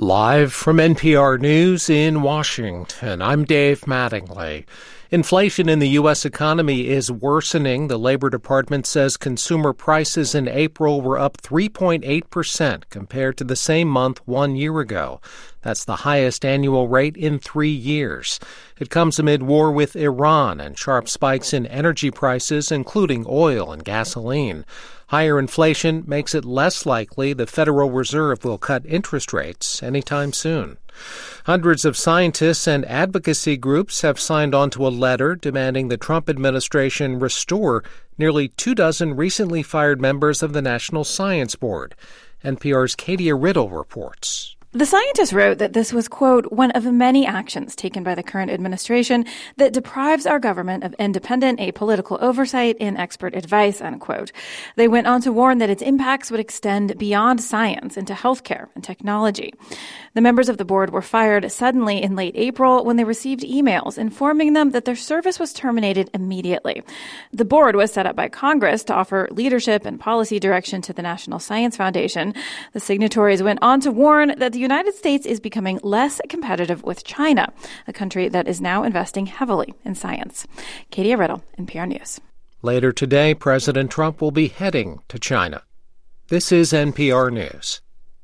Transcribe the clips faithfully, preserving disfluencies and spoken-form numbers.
Live from N P R News in Washington, I'm Dave Mattingly. Inflation in the U S economy is worsening. The Labor Department says consumer prices in April were up three point eight percent compared to the same month one year ago. That's the highest annual rate in three years. It comes amid war with Iran and sharp spikes in energy prices, including oil and gasoline. Higher inflation makes it less likely the Federal Reserve will cut interest rates anytime soon. Hundreds of scientists and advocacy groups have signed on to a letter demanding the Trump administration restore nearly two dozen recently fired members of the National Science Board. N P R's Katia Riddle reports. The scientists wrote that this was, quote, one of many actions taken by the current administration that deprives our government of independent apolitical oversight and expert advice, unquote. They went on to warn that its impacts would extend beyond science into healthcare and technology. The members of the board were fired suddenly in late April when they received emails informing them that their service was terminated immediately. The board was set up by Congress to offer leadership and policy direction to the National Science Foundation. The signatories went on to warn that the The United States is becoming less competitive with China, a country that is now investing heavily in science. Katia Riddle, N P R News. Later today, President Trump will be heading to China. This is N P R News.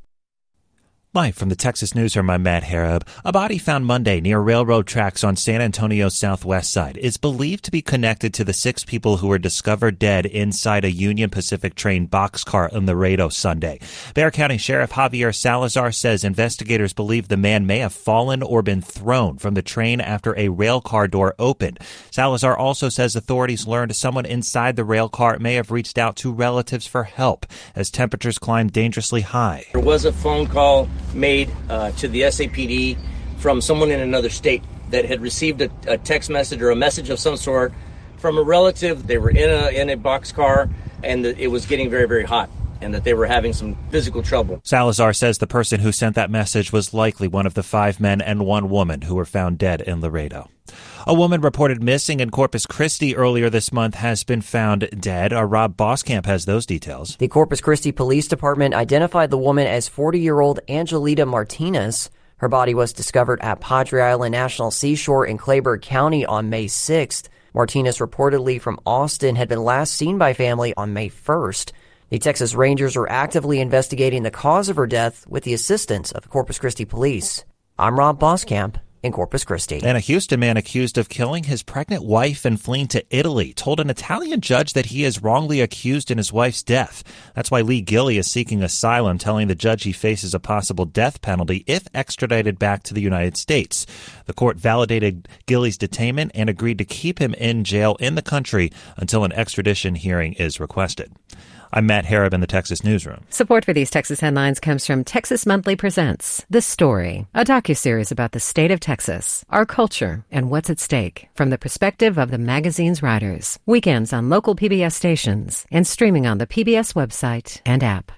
Live from the Texas Newsroom, I'm Matt Harab. A body found Monday near railroad tracks on San Antonio's southwest side is believed to be connected to the six people who were discovered dead inside a Union Pacific train boxcar in Laredo Sunday. Bexar County Sheriff Javier Salazar says investigators believe the man may have fallen or been thrown from the train after a rail car door opened. Salazar also says authorities learned someone inside the rail car may have reached out to relatives for help as temperatures climbed dangerously high. There was a phone call made uh, to the S A P D from someone in another state that had received a, a text message or a message of some sort from a relative. They were in a in a boxcar and the, it was getting very, very hot and that they were having some physical trouble. Salazar says the person who sent that message was likely one of the five men and one woman who were found dead in Laredo. A woman reported missing in Corpus Christi earlier this month has been found dead. Our Rob Boskamp has those details. The Corpus Christi Police Department identified the woman as forty-year-old Angelita Martinez. Her body was discovered at Padre Island National Seashore in Clayburgh County on May sixth. Martinez, reportedly from Austin, had been last seen by family on May first. The Texas Rangers are actively investigating the cause of her death with the assistance of the Corpus Christi Police. I'm Rob Boskamp in Corpus Christi. And a Houston man accused of killing his pregnant wife and fleeing to Italy told an Italian judge that he is wrongly accused in his wife's death. That's why Lee Gilley is seeking asylum, telling the judge he faces a possible death penalty if extradited back to the United States. The court validated Gilley's detainment and agreed to keep him in jail in the country until an extradition hearing is requested. I'm Matt Harab in the Texas Newsroom. Support for these Texas headlines comes from Texas Monthly Presents The Story, a docuseries about the state of Texas, our culture, and what's at stake from the perspective of the magazine's writers. Weekends on local P B S stations and streaming on the P B S website and app.